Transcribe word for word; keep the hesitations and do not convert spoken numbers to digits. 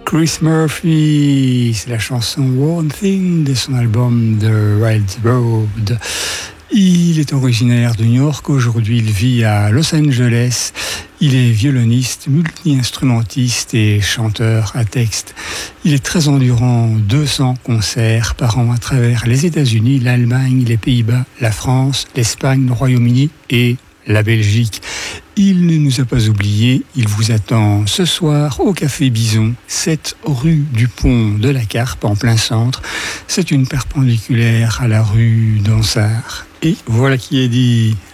Chris Murphy, c'est la chanson One Thing de son album The Red Road. Il est originaire de New York, aujourd'hui il vit à Los Angeles. Il est violoniste, multi-instrumentiste et chanteur à texte. Il est très endurant, deux cents concerts par an à travers les États-Unis, l'Allemagne, les Pays-Bas, la France, l'Espagne, le Royaume-Uni et la Belgique. Il ne nous a pas oubliés, il vous attend ce soir au Café Bison, sept rue du Pont de la Carpe, en plein centre. C'est une perpendiculaire à la rue d'Ansart. Et voilà qui est dit.